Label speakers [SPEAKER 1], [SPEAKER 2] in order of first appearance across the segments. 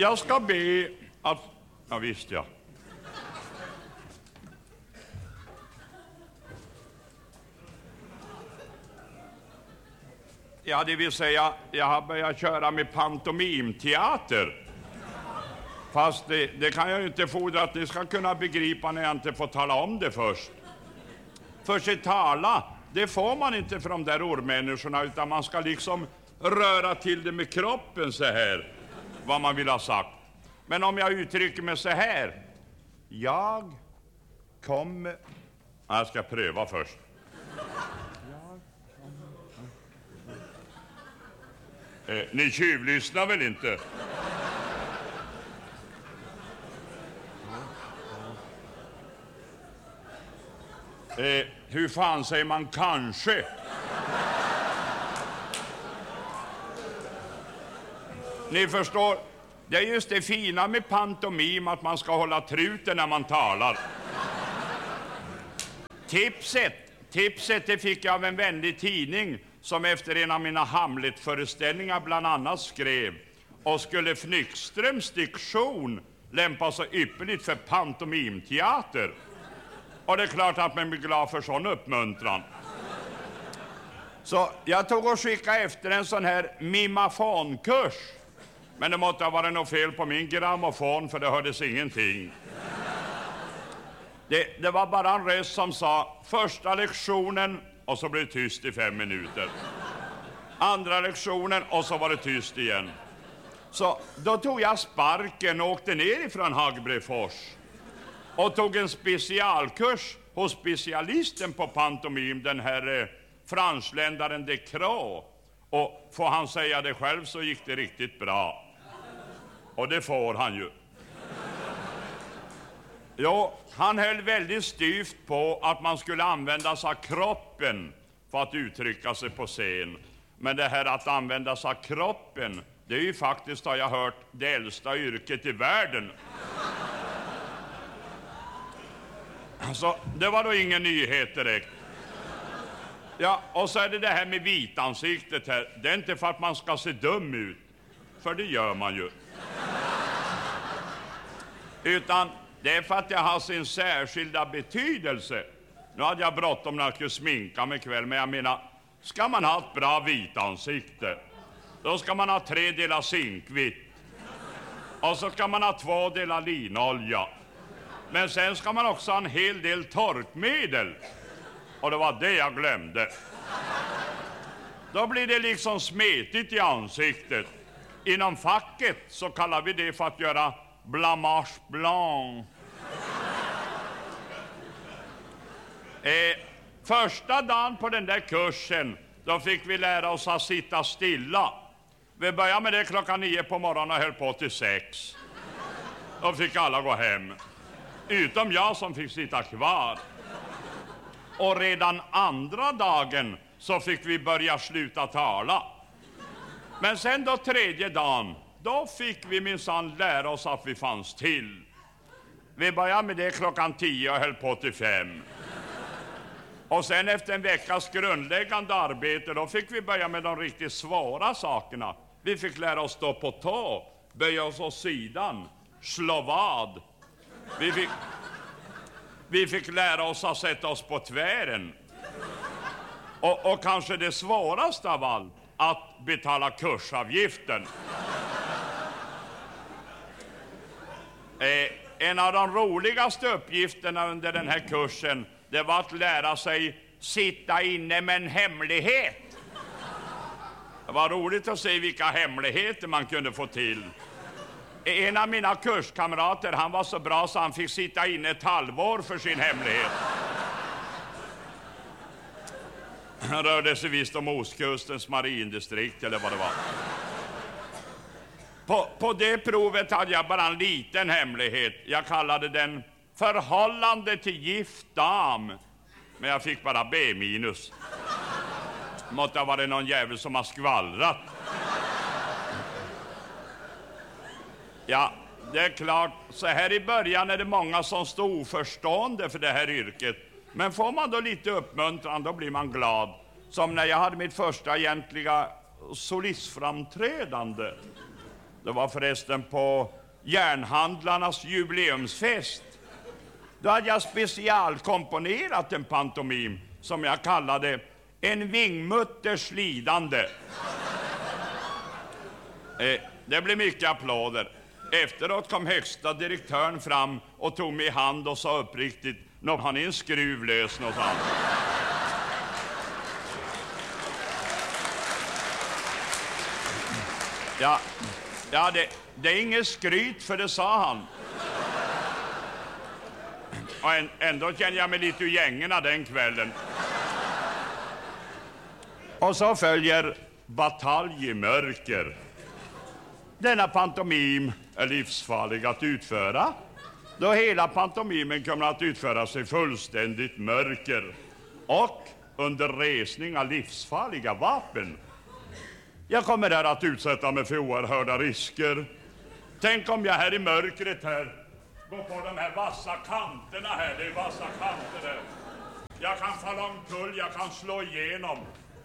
[SPEAKER 1] Jag ska be att... Ja, visst ja. Ja, det vill säga, jag har börjat köra med pantomimteater. Fast det kan jag ju inte fordra att ni ska kunna begripa när jag inte får tala om det först. För sig tala, det får man inte för de där ormänniskorna, utan man ska liksom röra till det med kroppen så här, vad man vill ha sagt. Men om jag uttrycker mig så här, jag kommer... Jag ska pröva först. Ni tjuvlyssnar väl inte? Hur fan säger man kanske? Ni förstår, det är just det fina med pantomim, att man ska hålla truten när man talar. Tipset det fick jag av en vänlig tidning som efter en av mina Hamlet-föreställningar bland annat skrev: och skulle Fnyckströms diktion lämpa så ypperligt för pantomimteater. Och det är klart att man blir glad för sån uppmuntran. Så jag tog och skickade efter en sån här mimafonkurs. Men det måste ha varit något fel på min grammofon, för det hördes ingenting. Det var bara en röst som sa första lektionen, och så blev det tyst i 5 minuter. Andra lektionen, och så var det tyst igen. Så då tog jag sparken och åkte ner ifrån Hagbrefors och tog en specialkurs hos specialisten på pantomim, den här franskländaren de Croo. Och får han säga det själv så gick det riktigt bra. Och det får han ju. Jo, han höll väldigt styvt på att man skulle använda sig av kroppen för att uttrycka sig på scen. Men det här att använda sig av kroppen, det är ju faktiskt, har jag hört, det äldsta yrket i världen. Så det var då ingen nyhet direkt. Ja, och så är det här med vitansiktet här. Det är inte för att man ska se dum ut, för det gör man ju. Utan det är för att jag har sin särskilda betydelse. Nu hade jag bråttom när jag skulle sminka mig kväll, men jag menar, ska man ha ett bra vitansikte, då ska man ha 3 delar zinkvitt. Och så ska man ha 2 delar linolja. Men sen ska man också ha en hel del torkmedel. Och det var det jag glömde. Då blir det liksom smetigt i ansiktet. Inom facket så kallar vi det för att göra blamage blanc. Första dagen på den där kursen, då fick vi lära oss att sitta stilla. Vi började med det klockan 9 på morgonen och höll på till 6. Då fick alla gå hem. Utom jag som fick sitta kvar. Och redan andra dagen så fick vi börja sluta tala. Men sen då 3:e dagen, då fick vi minsann lära oss att vi fanns till. Vi började med det klockan 10 och höll på till 5. Och sen efter en veckas grundläggande arbete, då fick vi börja med de riktigt svåra sakerna. Vi fick lära oss stå på tå, böja oss åt sidan, slå vad. Vi fick lära oss att sätta oss på tvären. Och kanske det svåraste av allt, att betala kursavgiften. En av de roligaste uppgifterna under den här kursen, det var att lära sig sitta inne med en hemlighet. Det var roligt att se vilka hemligheter man kunde få till. En av mina kurskamrater, han var så bra så han fick sitta inne ett halvår för sin hemlighet. Han rörde sig visst om Ostkustens marindistrikt eller vad det var. På det provet hade jag bara en liten hemlighet. Jag kallade den förhållande till gift dam. Men jag fick bara B-. Måtte ha varit någon jävel som har skvallrat. Ja, det är klart, så här i början är det många som står oförstående för det här yrket. Men får man då lite uppmuntran, då blir man glad. Som när jag hade mitt första egentliga solistframträdande. Det var förresten på järnhandlarnas jubileumsfest. Då hade jag specialkomponerat en pantomim som jag kallade En vingmutters lidande. Det blev mycket applåder. Efteråt kom högsta direktören fram och tog mig i hand och sa uppriktigt: "Nå, har ni en skruv lös någonstans?" Ja, det är inget skryt, för det sa han. Och ändå känner jag mig lite ur gängerna den kvällen. Och så följer Batalj i mörker. Denna pantomim är livsfarlig att utföra, då hela pantomimen kommer att utföras i fullständigt mörker och under resning av livsfarliga vapen. Jag kommer här att utsätta mig för oerhörda risker. Tänk om jag här i mörkret här går på de här vassa kanterna här. Det är vassa kanter där. Jag kan falla omkull, jag kan slå igenom.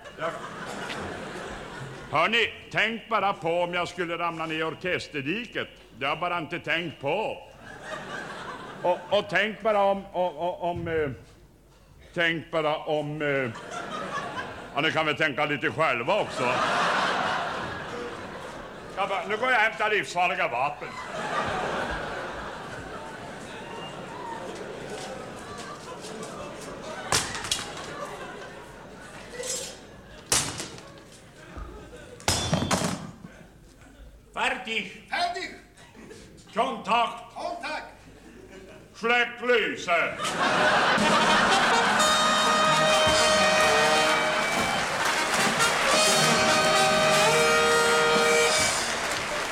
[SPEAKER 1] Hörni, tänk bara på om jag skulle ramla ner i orkesterdiket. Det har jag bara inte tänkt på. Och tänk bara om ja, ni kan väl tänka lite själva också. Nu går jag och hämtar livsfarliga vapen. Färdig!
[SPEAKER 2] Färdig!
[SPEAKER 1] Kontakt!
[SPEAKER 2] Kontakt!
[SPEAKER 1] Släck lyset!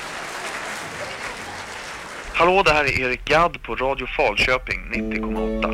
[SPEAKER 3] Hallå, det här är Erik Gadd på Radio Falköping 90,8.